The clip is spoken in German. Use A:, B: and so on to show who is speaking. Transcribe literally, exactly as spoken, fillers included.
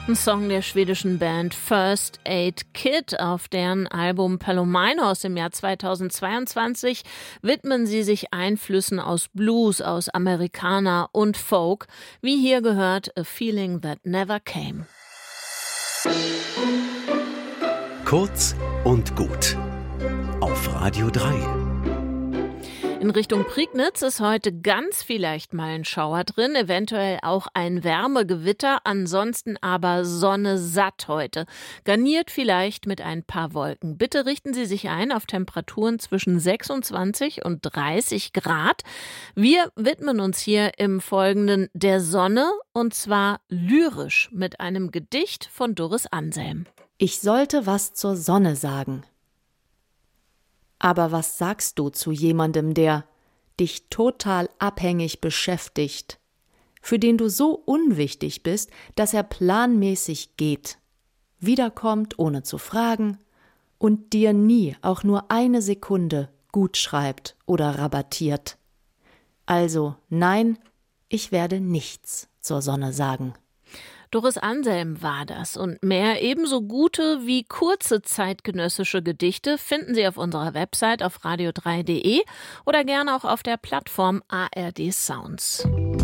A: Ein Song der schwedischen Band First Aid Kit. Auf deren Album Palomino aus dem Jahr zweitausendzweiundzwanzig widmen sie sich Einflüssen aus Blues, aus Americana und Folk. Wie hier gehört A Feeling That Never Came.
B: Kurz und gut auf Radio drei.
A: In Richtung Prignitz ist heute ganz vielleicht mal ein Schauer drin, eventuell auch ein Wärmegewitter, ansonsten aber Sonne satt heute. Garniert vielleicht mit ein paar Wolken. Bitte richten Sie sich ein auf Temperaturen zwischen sechsundzwanzig und dreißig Grad. Wir widmen uns hier im Folgenden der Sonne und zwar lyrisch mit einem Gedicht von Doris Anselm.
C: Ich sollte was zur Sonne sagen. Aber was sagst du zu jemandem, der dich total abhängig beschäftigt, für den du so unwichtig bist, dass er planmäßig geht, wiederkommt, ohne zu fragen und dir nie auch nur eine Sekunde gut schreibt oder rabattiert? Also nein, ich werde nichts zur Sonne sagen.
A: Doris Anselm war das und mehr ebenso gute wie kurze zeitgenössische Gedichte finden Sie auf unserer Website auf radio drei punkt de oder gerne auch auf der Plattform A R D Sounds.